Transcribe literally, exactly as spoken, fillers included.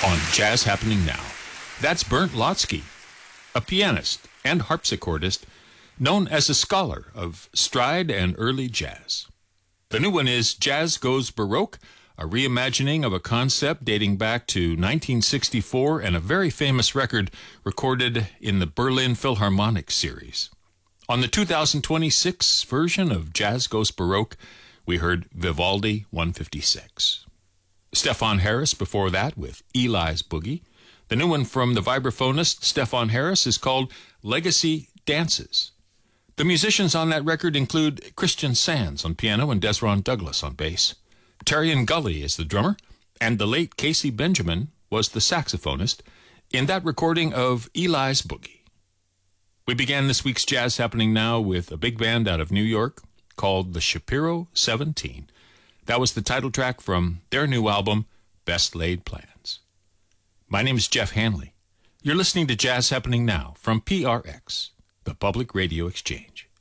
on Jazz Happening Now. That's Bernd Lotsky, a pianist and harpsichordist known as a scholar of stride and early jazz. The new one is Jazz Goes Baroque, a reimagining of a concept dating back to nineteen sixty-four and a very famous record recorded in the Berlin Philharmonic series. On the two thousand twenty-six version of Jazz Goes Baroque, we heard Vivaldi one fifty-six. Stefan Harris before that with Eli's Boogie. The new one from the vibraphonist Stefan Harris is called Legacy Dances. The musicians on that record include Christian Sands on piano and Desron Douglas on bass. Terrian Gully is the drummer, and the late Casey Benjamin was the saxophonist in that recording of Eli's Boogie. We began this week's Jazz Happening Now with a big band out of New York called the Shapiro seventeen. That was the title track from their new album, Best Laid Plans. My name is Jeff Hanley. You're listening to Jazz Happening Now from P R X, the Public Radio Exchange.